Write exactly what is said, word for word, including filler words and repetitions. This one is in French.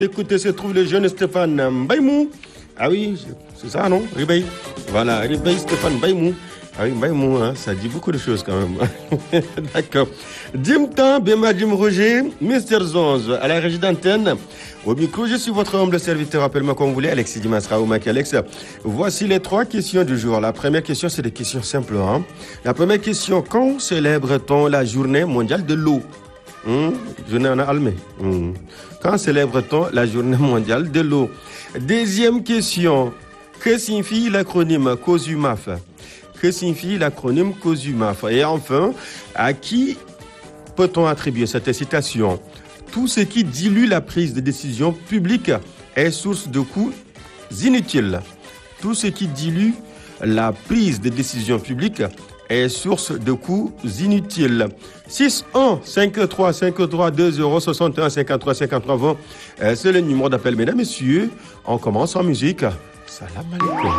Écoutez, se trouve le jeune Stéphane Mbaïmou. Ah oui, c'est ça, non? Réveil. Voilà, réveil Stéphane Mbaïmou. Ah oui, Mbaïmou, hein, ça dit beaucoup de choses quand même. D'accord. Dim Tan, Bema Dim Roger, Mister Zonz, à la régie d'antenne. Au micro, je suis votre humble serviteur, appelle-moi comme vous voulez, Alexis Dimasra ou Mac Alex. Voici les trois questions du jour. La première question, c'est des questions simples. Hein? La première question, quand célèbre-t-on la journée mondiale de l'eau? Hum, journée en Allemagne. Hum. Quand célèbre-t-on la journée mondiale de l'eau? Deuxième question, que signifie l'acronyme COSUMAF? Que signifie l'acronyme COSUMAF? Et enfin, à qui peut-on attribuer cette citation? Tout ce qui dilue la prise de décision publique est source de coûts inutiles. Tout ce qui dilue la prise de décision publique est source de coûts inutiles. six un cinq trois cinq trois deux zéro six un cinquante-trois cinquante-trois vingt, c'est le numéro d'appel, mesdames, messieurs. On commence en musique. Salam alaikum.